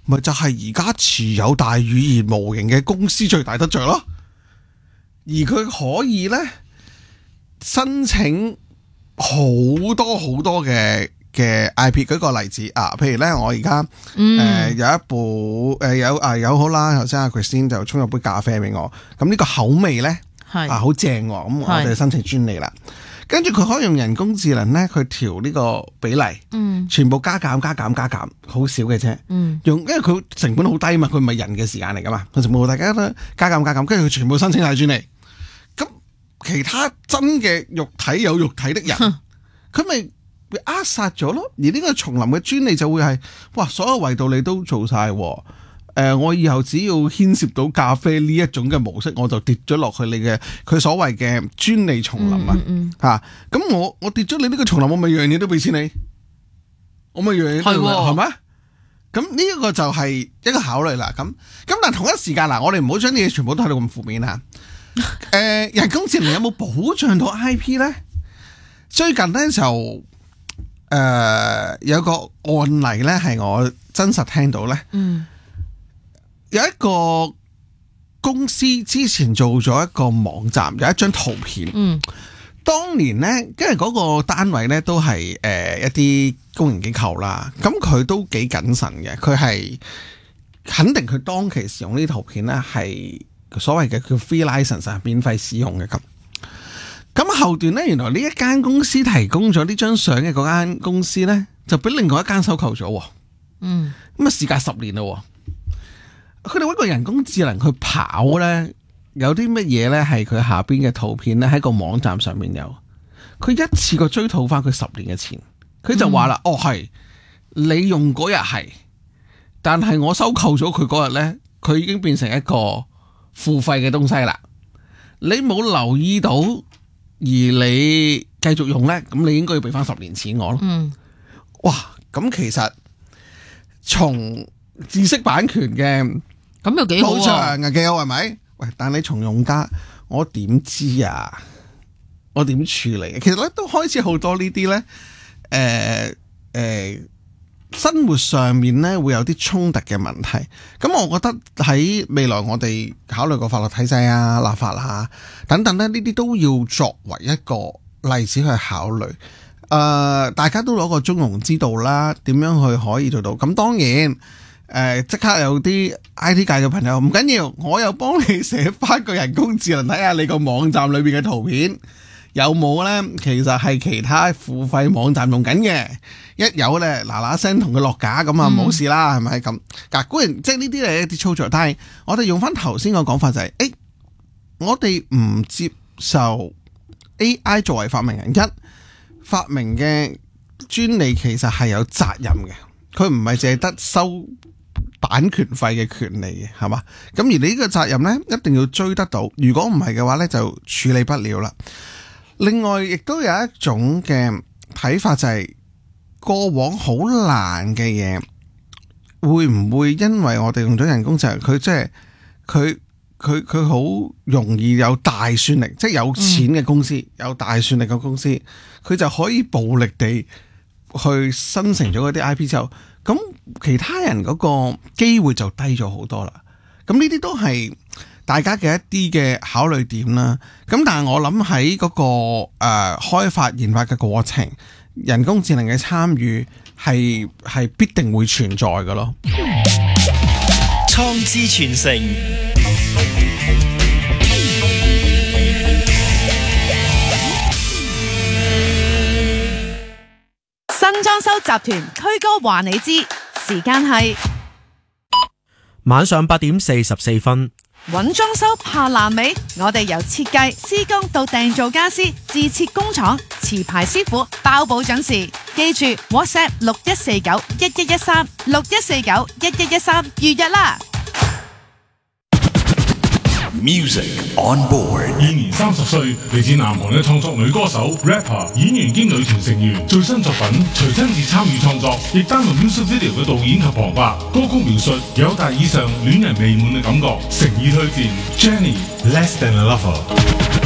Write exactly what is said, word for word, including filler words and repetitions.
咪就係而家持有大語言模型嘅公司最大得着咯。而佢可以咧申請好多好多嘅嘅 I P。舉個例子啊，譬如咧我而家誒有一部誒、呃、有啊有好啦，頭先阿 Christine 就沖咗杯咖啡俾我，咁呢個口味咧係啊好正喎，咁我哋申請專利啦。跟住佢可以用人工智能咧去調呢個比例，嗯，全部加減加減加減，好少嘅啫，嗯，用因為佢成本好低嘛，佢唔係人嘅時間嚟噶嘛，佢全部大家都加減加減，跟住佢全部申請晒專利。咁其他真嘅肉體有肉體的人，佢咪被扼殺咗咯？而呢個叢林嘅專利就會係，哇，所有維度你都做晒。誒、呃，我以後只要牽涉到咖啡呢一種嘅模式，我就跌咗落去你嘅佢所謂嘅專利叢林、嗯嗯、啊！嚇，咁我我跌咗你呢個叢林，我咪樣嘢都俾錢你，我咪樣嘢都係咪？咁呢一個就係一個考慮啦。咁咁但同一時間嗱，我哋唔好將啲嘢全部都睇到咁負面啊！誒、呃，人工智能有冇保障到 I P 咧？最近咧就誒、呃、有個案例咧，係我真實聽到咧。嗯。有一個公司之前做咗一個網站，有一張圖片。嗯，當年呢，因為嗰個單位呢都係誒、呃、一啲公營機構啦，咁佢都幾謹慎嘅，佢係肯定佢當期使用呢啲圖片呢係所謂嘅叫 free license 免費使用嘅咁。咁後段呢，原來呢一間公司提供咗呢張相嘅嗰間公司呢，就俾另外一間收購咗。嗯，咁啊事隔十年咯。佢哋搵個人工智能去跑呢，有啲乜嘢呢？係佢下邊嘅圖片呢，喺個網站上面有，佢一次過追討翻佢十年嘅錢，佢就話啦、嗯：哦係，你用嗰日係，但係我收購咗佢嗰日呢，佢已經變成一個付費嘅東西啦。你冇留意到，而你繼續用呢，咁你應該要俾翻十年錢我咯。嗯，哇，咁其實從知識版權嘅。 咁又幾好啊，幾好係咪？喂，但你從用家，我點知啊？我點處理？其實咧都開始好多呢啲咧，誒、呃、誒、呃，生活上面咧會有啲衝突嘅問題。咁我覺得喺未來我哋考慮個法律體制啊、立法啊等等咧，呢啲都要作為一個例子去考慮。誒、呃，大家都攞個中庸之道啦，點樣去可以做到？咁當然。誒，即刻有啲 I T 界嘅朋友唔緊要，我又幫你寫翻個人工智能，睇下你個網站裏邊嘅圖片有冇呢？其實係其他付費網站用緊嘅，一有呢，嗱嗱聲同佢落架，咁啊冇事啦，係咪咁？嗱，固然即係呢啲係一啲操作，但係我哋用翻頭先個講法就係、是，誒、欸，我哋唔接受 A I 作為發明人，一發明嘅專利其實係有責任嘅，佢唔係淨係得收版權費嘅權利嘅，係嘛？咁而你呢個責任呢，一定要追得到。如果唔係嘅話呢，就處理不了啦。另外，亦都有一種嘅睇法就係、是、過往好難嘅嘢，會唔會因為我哋用咗人工智能，佢即係佢佢佢好容易有大算力，即係有錢嘅公司，嗯、有大算力嘅公司，佢就可以暴力地去生成咗嗰啲 I P 之後。咁其他人嗰個機會就低咗好多啦。咁呢啲都係大家嘅一啲嘅考慮點啦。咁但係我諗喺嗰個誒、呃、開發研發嘅過程，人工智能嘅參與係係必定會存在嘅咯。 創智傳承， 新裝修集團推歌話你知，時間係晚上八點四十四分。 揾裝修怕爛尾，我哋由設計、施工到訂造家私，自設工廠，持牌師傅包保準時。記住 WhatsApp 六一四九一一一三六一四九一一一三預約啦。 Music on board。 現年三十歲，嚟自南韓嘅創作女歌手、rapper、演員兼女團成員，最新作品隨親自參與創作，亦擔任 music video 嘅導演及旁白。歌曲描述有大以上戀人未滿嘅感覺，誠意推薦 Jennie Less Than a Lover。